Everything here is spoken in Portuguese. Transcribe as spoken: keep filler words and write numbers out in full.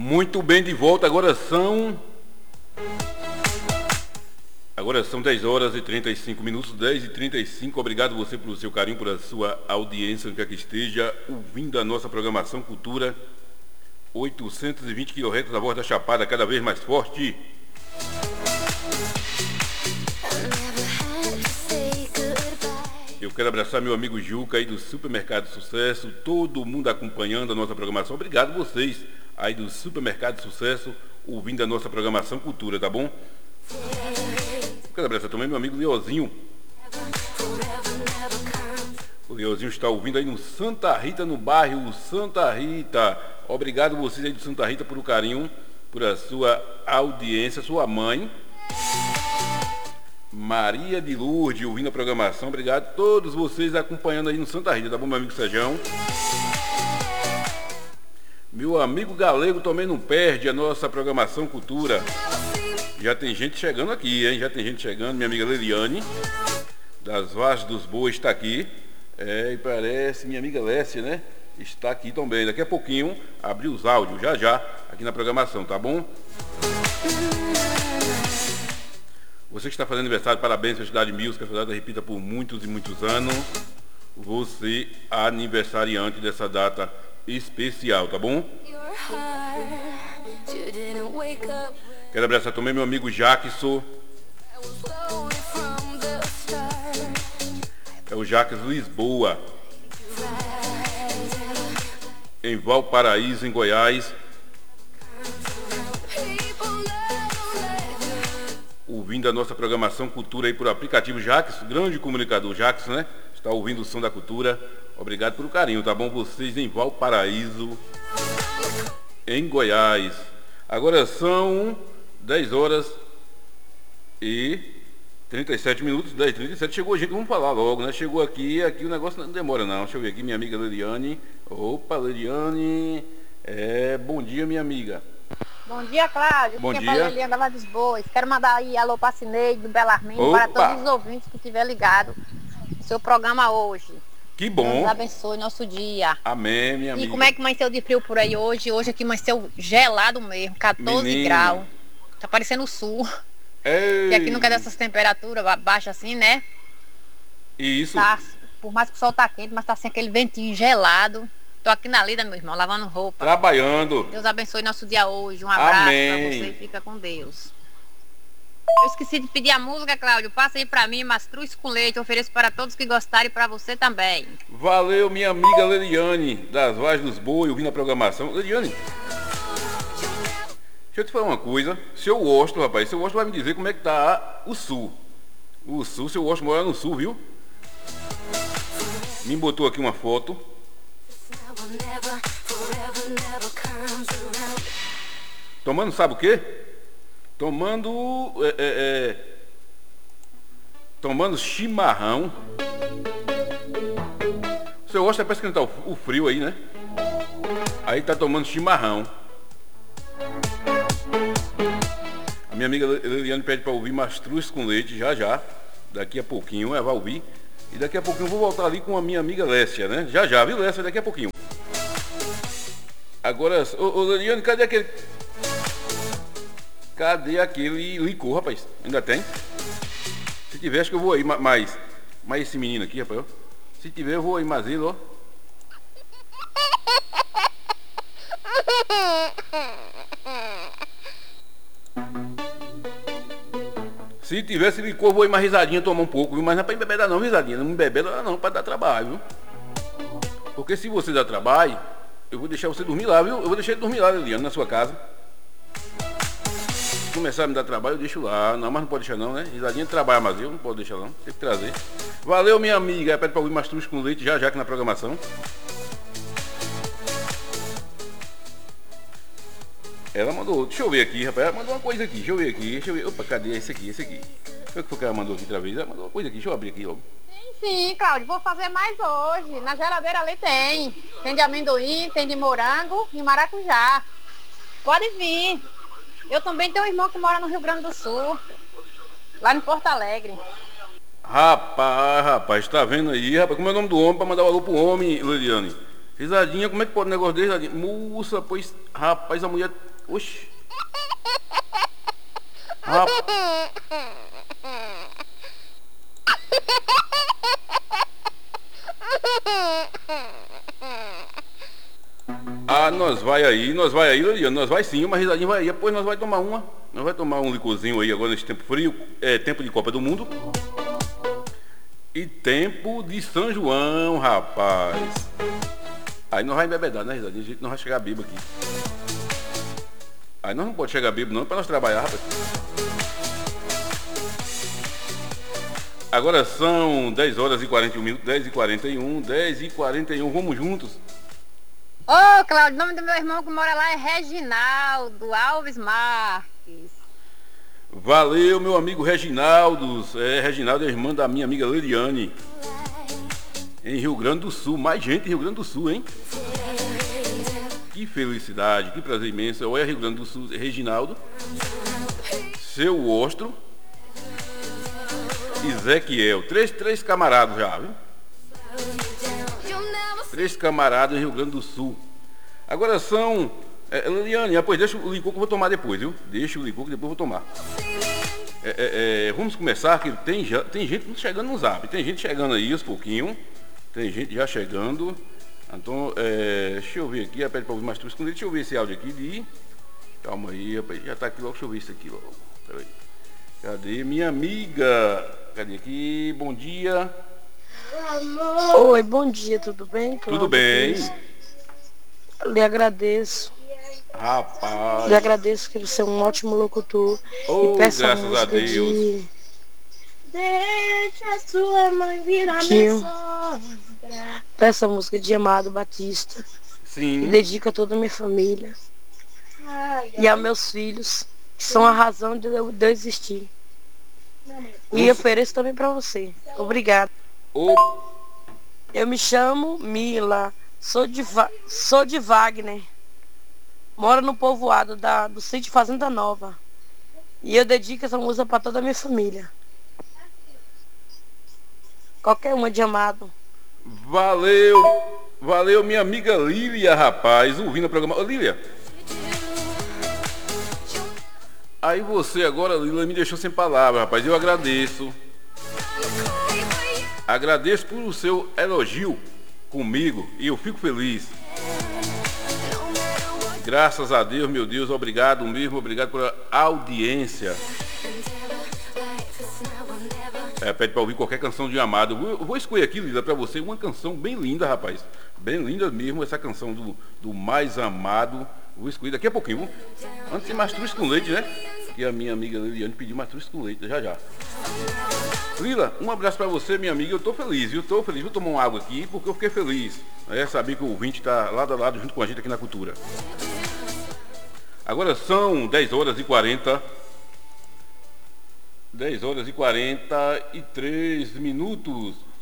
Muito bem, de volta. Agora são Agora são dez horas e trinta e cinco minutos, dez e trinta e cinco. Obrigado você pelo seu carinho, por a sua audiência, onde quer que esteja ouvindo a nossa programação Cultura. oitocentos e vinte quilohertz, a voz da Chapada cada vez mais forte. Eu quero abraçar meu amigo Juca aí do Supermercado Sucesso, todo mundo acompanhando a nossa programação. Obrigado vocês aí do Supermercado Sucesso, ouvindo a nossa programação Cultura, tá bom? Eu quero abraçar também meu amigo Leozinho. O Leozinho está ouvindo aí no Santa Rita, no bairro Santa Rita. Obrigado vocês aí do Santa Rita por o carinho, por a sua audiência, sua mãe Maria de Lourdes ouvindo a programação. Obrigado a todos vocês acompanhando aí no Santa Rita, tá bom, meu amigo Sejão? Meu amigo Galego também não perde a nossa programação Cultura. Já tem gente chegando aqui, hein? Já tem gente chegando. Minha amiga Leliane, das Vagens dos Bois, está aqui. É, e parece minha amiga Lécia, né? Está aqui também. Daqui a pouquinho, abrir os áudios, já já, aqui na programação, tá bom? Você que está fazendo aniversário, parabéns, Felicidade Música, Felicidade repita por muitos e muitos anos. Você aniversariante dessa data especial, tá bom? Quero abraçar também meu amigo Jackson. É o Jacques Lisboa, em Valparaíso, em Goiás. Ouvindo a nossa programação Cultura aí por aplicativo Jax, grande comunicador Jax, né? Está ouvindo o som da cultura. Obrigado pelo carinho, tá bom? Vocês em Valparaíso, em Goiás. Agora são dez horas e trinta e sete minutos, dez e trinta e sete. Chegou a gente, vamos falar logo, né? Chegou aqui, aqui o negócio não demora não. Deixa eu ver aqui, minha amiga Leliane. Opa, Leliane. É, bom dia, minha amiga. Bom dia, Cláudio. Bom Quem dia. fala é Eliana Lava dos Bois. Quero mandar aí alô para Cineide do Belarmino, para todos os ouvintes que estiver ligado no seu programa hoje. Que bom. Deus abençoe nosso dia. Amém, minha amiga. E como é que amanheceu de frio por aí hoje? Hoje aqui amanheceu gelado mesmo, quatorze Menina. graus. Tá parecendo o sul. Ei. E aqui nunca é dessas temperaturas baixas assim, né? Isso. Tá, por mais que o sol tá quente, mas tá assim aquele ventinho gelado. Tô aqui na lida, meu irmão, lavando roupa. Trabalhando. Deus abençoe nosso dia hoje. Um abraço Amém. pra você e fica com Deus. Eu esqueci de pedir a música, Cláudio. Passa aí pra mim, Mastruz com Leite. Ofereço para todos que gostarem e pra você também. Valeu, minha amiga Leliane, das Vagens dos Bois, ouvindo a programação. Leliane, deixa eu te falar uma coisa. Se eu gosto, rapaz, se eu gosto, vai me dizer como é que tá o sul. O sul, se eu gosto de morar no sul, viu? Me botou aqui uma foto. Tomando, sabe o quê? Tomando é, é, é, tomando chimarrão. Você gosta é para esquentar o, o frio aí, né? Aí tá tomando chimarrão. A minha amiga Liliane pede para ouvir Mastruz com Leite já já. Daqui a pouquinho ela vai ouvir. E daqui a pouquinho eu vou voltar ali com a minha amiga Lécia, né? Já já, viu, Lécia? Daqui a pouquinho. Agora, ô, ô Liliane, cadê aquele... Cadê aquele licor, rapaz? Ainda tem? Se tiver, acho que eu vou aí mais. Mais esse menino aqui, rapaz. Ó. Se tiver, eu vou aí mais ele, ó. Se tivesse licor, eu vou ir mais risadinha tomar um pouco, viu? Mas não é pra embebedar não, risadinha. Não me embebeda não, pra dar trabalho, viu? Porque se você dá trabalho, eu vou deixar você dormir lá, viu? Eu vou deixar ele dormir lá, Liliane, na sua casa. Se começar a me dar trabalho, eu deixo lá. Não, mas não pode deixar não, né? Risadinha de trabalho, mas eu não posso deixar não. Tem que trazer. Valeu, minha amiga. Pede pra ouvir Mastruz com Leite já já aqui na programação. Ela mandou, deixa eu ver aqui, rapaz. Ela mandou uma coisa aqui, deixa eu ver aqui. Deixa eu ver. Opa, cadê esse aqui, esse aqui? O que foi que ela mandou aqui outra vez? Ela mandou uma coisa aqui, deixa eu abrir aqui logo. Sim, sim, Cláudio, vou fazer mais hoje. Na geladeira ali tem. Tem de amendoim, tem de morango e maracujá. Pode vir. Eu também tenho um irmão que mora no Rio Grande do Sul, lá em Porto Alegre. Rapaz, rapaz, tá vendo aí, rapaz? Como é o nome do homem pra mandar o alô pro homem, Liliane? Risadinha, como é que pode um negócio desse, risadinha? Moça, pois, rapaz, a mulher Oxi. Rap... Ah, nós vai aí, nós vai aí, Liliane, nós vai sim, uma risadinha vai aí, depois nós vai tomar uma, nós vai tomar um licorzinho aí agora nesse tempo frio, é tempo de Copa do Mundo e tempo de São João, rapaz. Aí nós vai embebedar, né, risadinha, a gente não vai chegar bêbado aqui. Aí nós não pode chegar bêbado não, para nós trabalhar, rapaz. Agora são dez horas e quarenta e um minutos, dez e quarenta e um, dez e quarenta e um, vamos juntos. Ô, oh, Cláudio, o nome do meu irmão que mora lá é Reginaldo Alves Marques. Valeu, meu amigo Reginaldo. É, Reginaldo é irmã da minha amiga Liliane. Em Rio Grande do Sul. Mais gente em Rio Grande do Sul, hein? Que felicidade, que prazer imenso. Olha, Rio Grande do Sul, Reginaldo. Seu Ostro. Ezequiel. Três, três camaradas já, viu? Três camaradas em Rio Grande do Sul. Agora são... É, Liliane, depois deixa o licor que eu vou tomar depois, viu? Deixa o licor que depois eu vou tomar. É, é, é, vamos começar, que tem, já, tem gente chegando no zap. Tem gente chegando aí aos pouquinhos. Tem gente já chegando. Então, é, deixa eu ver aqui. Pede para ouvir mais tudo escondido. Deixa eu ver esse áudio aqui de... Calma aí, rapaz. Já tá aqui logo. Deixa eu ver isso aqui logo. Peraí. Cadê? Minha amiga. Cadê aqui? Bom dia. Oi, bom dia, tudo bem? Tudo bem. Eu lhe agradeço. Rapaz. Lhe agradeço que você é um ótimo locutor. Oh, e peço graças a, música a Deus. De... Deixa a sua mãe virar Tio. minha Peço a música de Amado Batista. Sim. E dedico a toda a minha família. Ai, E a meus filhos, que são a razão de eu, de eu existir. E ofereço também para você. Obrigada. Oh. Eu me chamo Mila, sou de, Va- sou de Wagner, moro no povoado da, do sítio Fazenda Nova. E eu dedico essa música para toda a minha família. Qualquer uma de Amado. Valeu, valeu minha amiga Lília, rapaz, ouvindo o programa. Ô Lília, aí você agora, Lília, me deixou sem palavras, rapaz, eu agradeço. Agradeço por o seu elogio comigo e eu fico feliz. Graças a Deus, meu Deus, obrigado mesmo, obrigado pela audiência. É, pede para ouvir qualquer canção de Amado. Eu vou, eu vou escolher aqui, Lila, para você uma canção bem linda, rapaz. Bem linda mesmo, essa canção do, do Mais Amado. Vou escolher daqui a pouquinho, viu? Antes de mastruz com leite, né? Que a minha amiga Liliane pediu mastruz com leite, já já. Lila, um abraço para você, minha amiga. Eu tô feliz, viu? Tô feliz. Vou tomar uma água aqui porque eu fiquei feliz. É saber que o ouvinte tá lado a lado junto com a gente aqui na Cultura. Agora são dez horas e quarenta. dez horas e quarenta e três minutos.